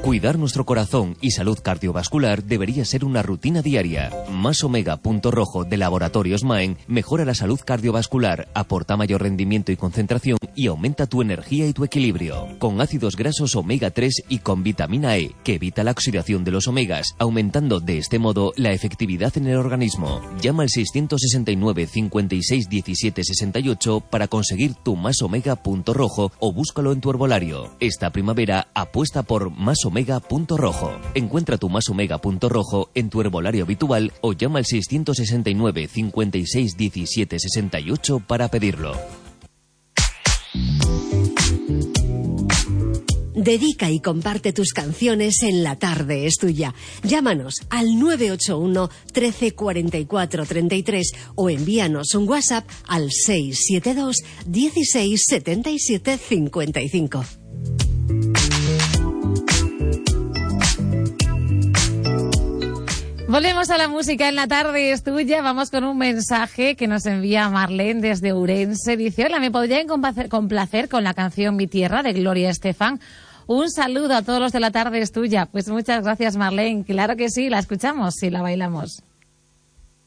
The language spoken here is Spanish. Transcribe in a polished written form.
Cuidar nuestro corazón y salud cardiovascular debería ser una rutina diaria. Más Omega Punto Rojo de Laboratorios Maen mejora la salud cardiovascular, aporta mayor rendimiento y concentración y aumenta tu energía y tu equilibrio. Con ácidos grasos omega 3 y con vitamina E, que evita la oxidación de los omegas, aumentando de este modo la efectividad en el organismo. Llama al 669 56 17 68 para conseguir tu Más Omega Punto Rojo o búscalo en tu herbolario. Esta primavera apuesta por Más Omega Punto Rojo. Encuentra tu Más Omega Punto Rojo en tu herbolario habitual o llama al 669 56 17 68 para pedirlo. Dedica y comparte tus canciones en La Tarde es Tuya. Llámanos al 981 13 44 33 o envíanos un WhatsApp al 672 16 77 55. Volvemos a la música en La Tarde es Tuya. Vamos con un mensaje que nos envía Marlene desde Ourense. Dice: hola, ¿me podrían complacer con la canción Mi Tierra de Gloria Estefan? Un saludo a todos los de La Tarde es Tuya. Pues muchas gracias, Marlene. Claro que sí, la escuchamos y la bailamos.